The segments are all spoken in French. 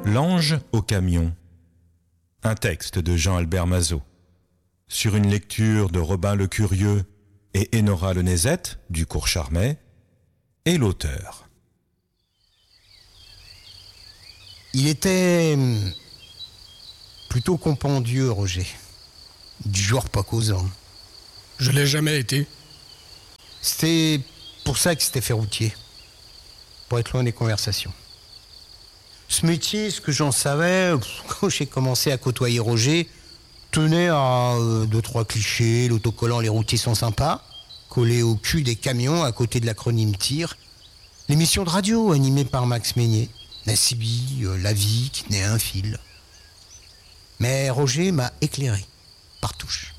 L'ange au camion. Un texte de Jean-Albert Mazot. Sur une lecture de Robin le Curieux et Enora le Nézette du cours Charmet, et l'auteur. Il était plutôt compendieux, Roger. Du genre pas causant. Je l'ai jamais été. C'était pour ça que c'était fait routier. Pour être loin des conversations. Ce métier, ce que j'en savais, quand j'ai commencé à côtoyer Roger, tenait à 2-3 clichés, l'autocollant, les routiers sont sympas, collé au cul des camions à côté de l'acronyme TIR, l'émission de radio animée par Max Meignet, Nassibi, La Vie qui tenait à un fil. Mais Roger m'a éclairé, par touche.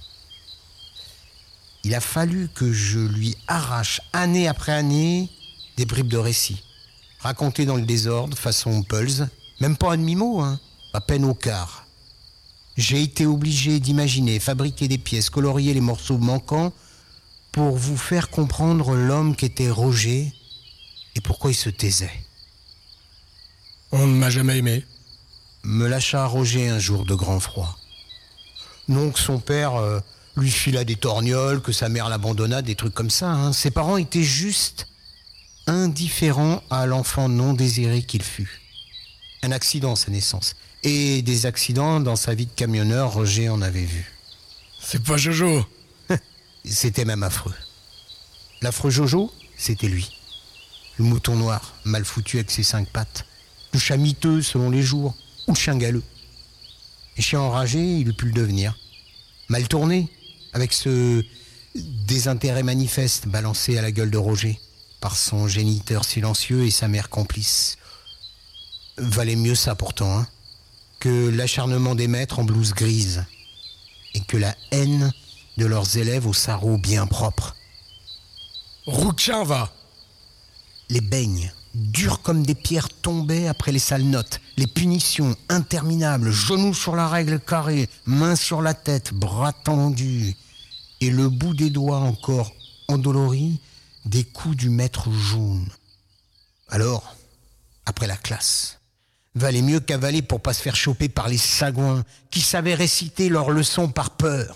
Il a fallu que je lui arrache, année après année, des bribes de récits, racontés dans le désordre, façon Pulse, même pas un demi-mot, à peine au quart. J'ai été obligé d'imaginer, fabriquer des pièces, colorier les morceaux manquants pour vous faire comprendre l'homme qu'était Roger et pourquoi il se taisait. On ne m'a jamais aimé. Me lâcha Roger un jour de grand froid. Non que son père lui fila des torgnoles, que sa mère l'abandonna, des trucs comme ça. Ses parents étaient juste indifférents à l'enfant non désiré qu'il fut. Un accident, sa naissance. Et des accidents dans sa vie de camionneur, Roger en avait vu. C'est pas Jojo. C'était même affreux. L'affreux Jojo, c'était lui. Le mouton noir, mal foutu avec ses 5 pattes. Le chat miteux selon les jours, ou le chien galeux. Et chien enragé, il eût pu le devenir. Mal tourné, avec ce désintérêt manifeste balancé à la gueule de Roger, par son géniteur silencieux et sa mère complice. Valait mieux ça pourtant, que l'acharnement des maîtres en blouse grise, et que la haine de leurs élèves au sarrau bien propre. Rouquin va. Les beignes, durs comme des pierres, tombaient après les sales notes. Les punitions interminables, genoux sur la règle carrée, mains sur la tête, bras tendus. Et le bout des doigts encore endoloris, des coups du maître jaune. Alors, après la classe, valait mieux cavaler pour pas se faire choper par les sagouins qui savaient réciter leurs leçons par peur.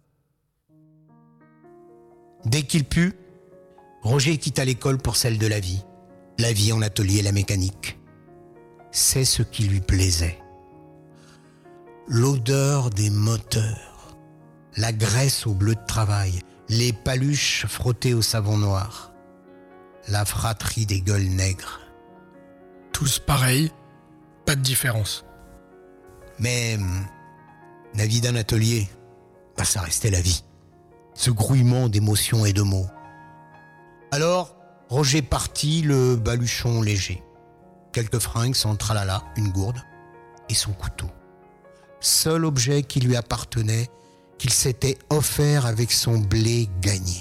Dès qu'il put, Roger quitta l'école pour celle de la vie en atelier, la mécanique. C'est ce qui lui plaisait. L'odeur des moteurs, la graisse au bleu de travail, les paluches frottées au savon noir, la fratrie des gueules nègres. Tous pareils, pas de différence. Mais la vie d'un atelier, ça restait la vie. Ce grouillement d'émotions et de mots. Alors, Roger partit, le baluchon léger. Quelques fringues, son tralala, une gourde et son couteau. Seul objet qui lui appartenait, qu'il s'était offert avec son blé gagné.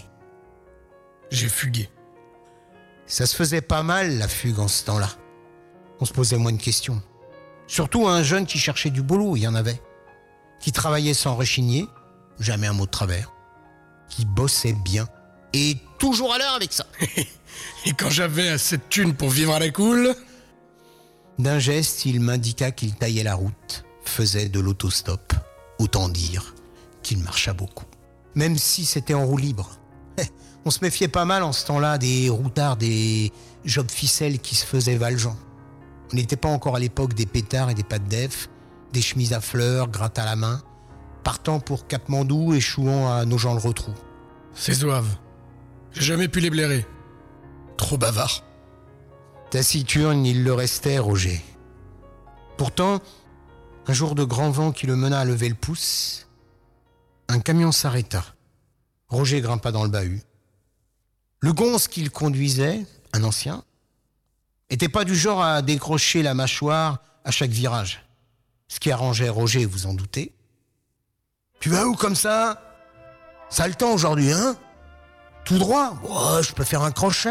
J'ai fugué. Ça se faisait pas mal, la fugue, en ce temps-là. On se posait moins de questions. Surtout à un jeune qui cherchait du boulot, il y en avait. Qui travaillait sans rechigner, jamais un mot de travers. Qui bossait bien. Et toujours à l'heure avec ça. Et quand j'avais assez de thunes pour vivre à la cool... D'un geste, il m'indiqua qu'il taillait la route, faisait de l'autostop. Autant dire qu'il marcha beaucoup. Même si c'était en roue libre. On se méfiait pas mal en ce temps-là des routards, des jobs ficelles qui se faisaient valjean. On n'était pas encore à l'époque des pétards et des pas de def, des chemises à fleurs, gratte à la main, partant pour Cap-Mandou, échouant à Nogent-le-Rotrou. C'est zouave. J'ai jamais pu les blairer. Trop bavard. Taciturne, il le restait, Roger. Pourtant, un jour de grand vent qui le mena à lever le pouce, un camion s'arrêta. Roger grimpa dans le bahut. Le gonze qu'il conduisait, un ancien, était pas du genre à décrocher la mâchoire à chaque virage. Ce qui arrangeait Roger, vous en doutez. « Tu vas où comme ça ? Ça a le temps aujourd'hui, hein ? Tout droit ? Oh, je peux faire un crochet. »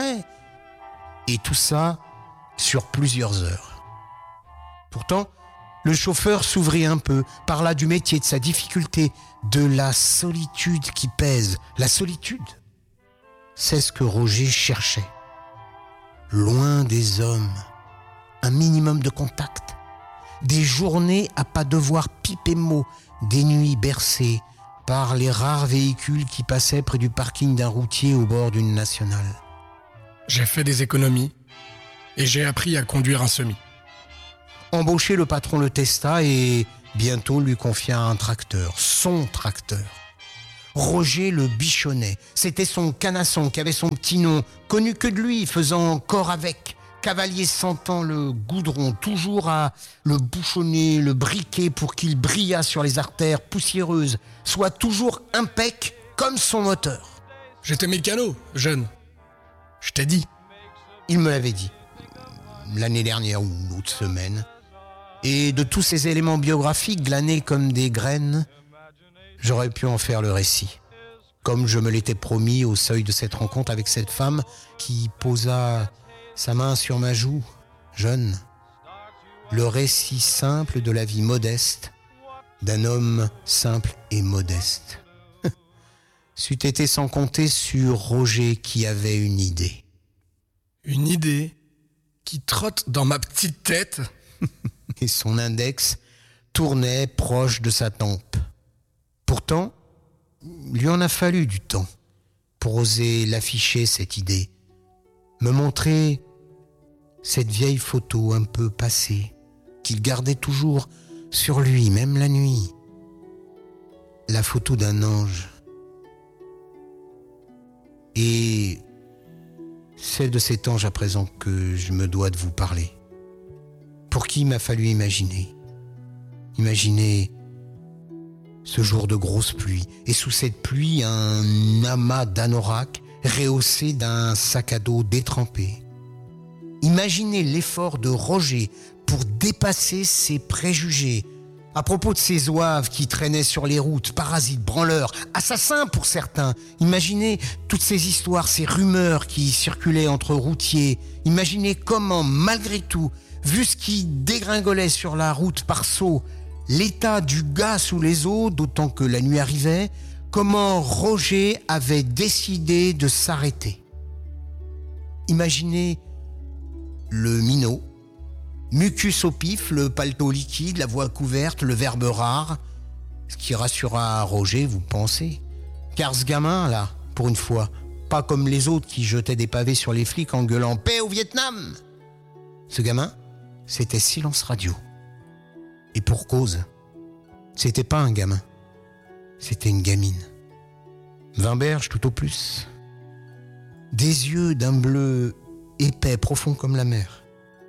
Et tout ça sur plusieurs heures. Pourtant, le chauffeur s'ouvrit un peu, parla du métier, de sa difficulté, de la solitude qui pèse. La solitude, c'est ce que Roger cherchait. Loin des hommes, un minimum de contact, des journées à pas devoir piper mot, des nuits bercées par les rares véhicules qui passaient près du parking d'un routier au bord d'une nationale. J'ai fait des économies et j'ai appris à conduire un semi. Embauché, le patron le testa et bientôt lui confia un tracteur, son tracteur. Roger le bichonnait. C'était son canasson qui avait son petit nom, connu que de lui, faisant corps avec. Cavalier sentant le goudron, toujours à le bouchonner, le briquer pour qu'il brillât sur les artères poussiéreuses, soit toujours impec comme son moteur. J'étais mécano, jeune. Je t'ai dit. Il me l'avait dit, l'année dernière ou l'autre semaine. Et de tous ces éléments biographiques glanés comme des graines, j'aurais pu en faire le récit. Comme je me l'étais promis au seuil de cette rencontre avec cette femme qui posa sa main sur ma joue, jeune. Le récit simple de la vie modeste d'un homme simple et modeste. C'eût été sans compter sur Roger qui avait une idée. Une idée qui trotte dans ma petite tête. Et son index tournait proche de sa tempe. Pourtant, lui en a fallu du temps pour oser l'afficher, cette idée. Me montrer cette vieille photo un peu passée qu'il gardait toujours sur lui, même la nuit. La photo d'un ange. Et c'est de cet ange à présent que je me dois de vous parler. Pour qui il m'a fallu imaginer. Imaginer ce jour de grosse pluie, et sous cette pluie, un amas d'anoraks rehaussé d'un sac à dos détrempé. Imaginez l'effort de Roger pour dépasser ses préjugés à propos de ces zouaves qui traînaient sur les routes, parasites, branleurs, assassins pour certains. Imaginez toutes ces histoires, ces rumeurs qui circulaient entre routiers. Imaginez comment, malgré tout, vu ce qui dégringolait sur la route par saut, l'état du gars sous les eaux, d'autant que la nuit arrivait, comment Roger avait décidé de s'arrêter. Imaginez le minot, mucus au pif, le paletot liquide, la voix couverte, le verbe rare, ce qui rassura Roger, vous pensez. Car ce gamin, là, pour une fois, pas comme les autres qui jetaient des pavés sur les flics en gueulant « Paix au Vietnam !» Ce gamin, c'était Silence Radio. Et pour cause, c'était pas un gamin, c'était une gamine. 20 berges tout au plus. Des yeux d'un bleu épais, profond comme la mer.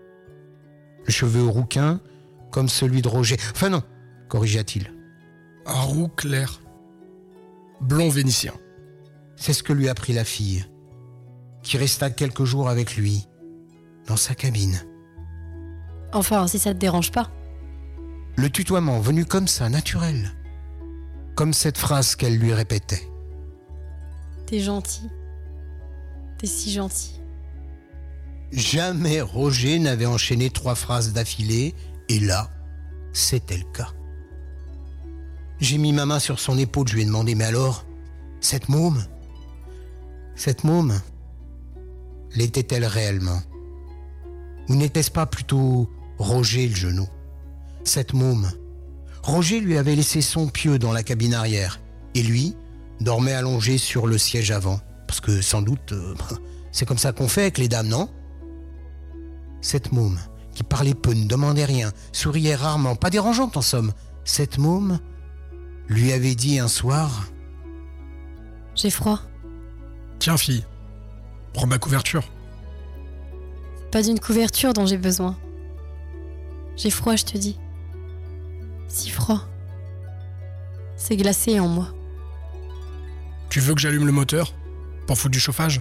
Le cheveu rouquin comme celui de Roger. Enfin non, corrigea-t-il. Un roux clair. Blond vénitien. C'est ce que lui a pris la fille, qui resta quelques jours avec lui, dans sa cabine. Enfin, si ça te dérange pas. Le tutoiement venu comme ça, naturel. Comme cette phrase qu'elle lui répétait. T'es gentil. T'es si gentil. Jamais Roger n'avait enchaîné 3 phrases d'affilée, et là, c'était le cas. J'ai mis ma main sur son épaule, je lui ai demandé, mais alors, cette môme, l'était-elle réellement? Ou n'était-ce pas plutôt Roger le genou? Cette môme, Roger lui avait laissé son pieu dans la cabine arrière, et lui dormait allongé sur le siège avant, parce que sans doute, c'est comme ça qu'on fait avec les dames, non? Cette môme, qui parlait peu, ne demandait rien, souriait rarement, pas dérangeante en somme, cette môme lui avait dit un soir: J'ai froid. Tiens, fille, prends ma couverture. C'est pas d'une couverture dont j'ai besoin. J'ai froid, je te dis. Si froid. C'est glacé en moi. Tu veux que j'allume le moteur pour foutre du chauffage?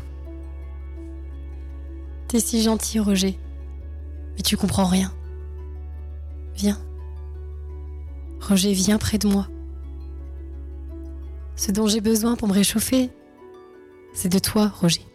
T'es si gentil, Roger. Mais tu comprends rien. Viens. Roger, viens près de moi. Ce dont j'ai besoin pour me réchauffer, c'est de toi, Roger.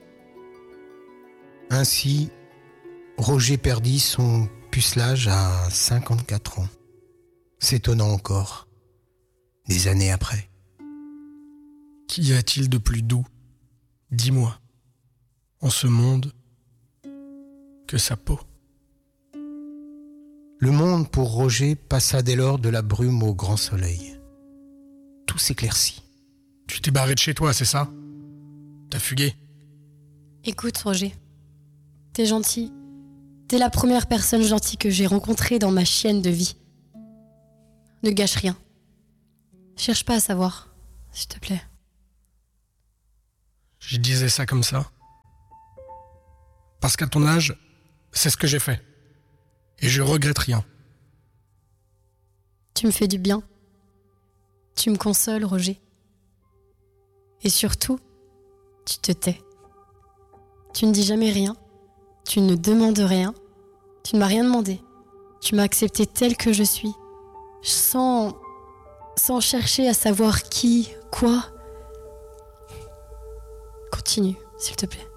Ainsi, Roger perdit son pucelage à 54 ans. S'étonnant encore, des années après. Qu'y a-t-il de plus doux, dis-moi, en ce monde, que sa peau? Le monde pour Roger passa dès lors de la brume au grand soleil. Tout s'éclaircit. Tu t'es barré de chez toi, c'est ça? T'as fugué? Écoute, Roger, t'es gentil. T'es la première personne gentille que j'ai rencontrée dans ma chienne de vie. Ne gâche rien. Cherche pas à savoir, s'il te plaît. Je disais ça comme ça. Parce qu'à ton âge, c'est ce que j'ai fait. Et je regrette rien. Tu me fais du bien. Tu me consoles, Roger. Et surtout, tu te tais. Tu ne dis jamais rien. Tu ne demandes rien. Tu ne m'as rien demandé. Tu m'as accepté tel que je suis. Sans chercher à savoir qui, quoi. Continue, s'il te plaît.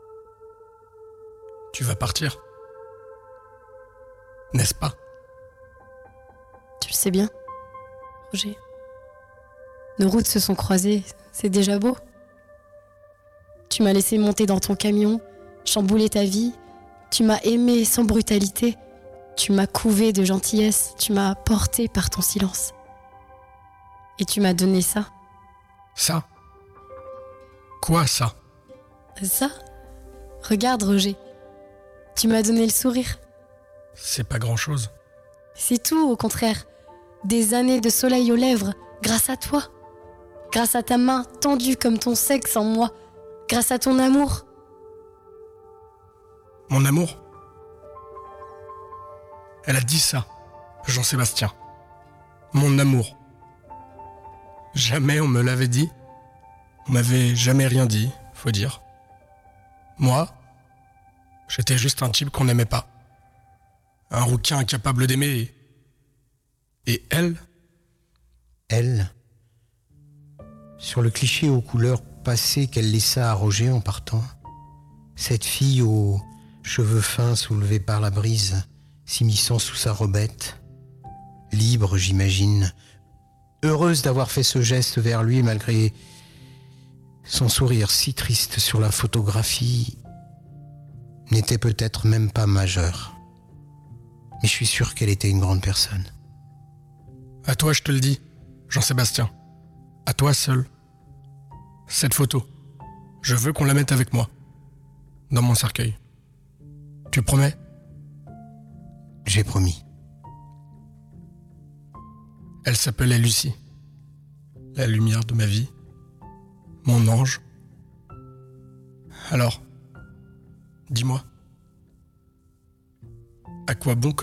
Tu vas partir. N'est-ce pas? Tu le sais bien, Roger. Nos routes se sont croisées, c'est déjà beau. Tu m'as laissé monter dans ton camion, chambouler ta vie. Tu m'as aimé sans brutalité. Tu m'as couvé de gentillesse. Tu m'as porté par ton silence. Et tu m'as donné ça. Ça? Quoi, ça? Ça? Regarde, Roger. Tu m'as donné le sourire. C'est pas grand-chose. C'est tout, au contraire. Des années de soleil aux lèvres, grâce à toi. Grâce à ta main tendue comme ton sexe en moi. Grâce à ton amour. Mon amour? Elle a dit ça, Jean-Sébastien. Mon amour. Jamais on me l'avait dit. On m'avait jamais rien dit, faut dire. Moi, j'étais juste un type qu'on n'aimait pas. Un rouquin incapable d'aimer. Et elle? Elle, sur le cliché aux couleurs passées qu'elle laissa à Roger en partant, cette fille aux cheveux fins soulevés par la brise, s'immisçant sous sa robette, libre, j'imagine, heureuse d'avoir fait ce geste vers lui malgré son sourire si triste sur la photographie, n'était peut-être même pas majeure. Mais je suis sûr qu'elle était une grande personne. À toi, je te le dis, Jean-Sébastien. À toi seul. Cette photo, je veux qu'on la mette avec moi, dans mon cercueil. Tu promets? J'ai promis. Elle s'appelait Lucie. La lumière de ma vie. Mon ange. Alors, dis-moi. À quoi bon causer encore ?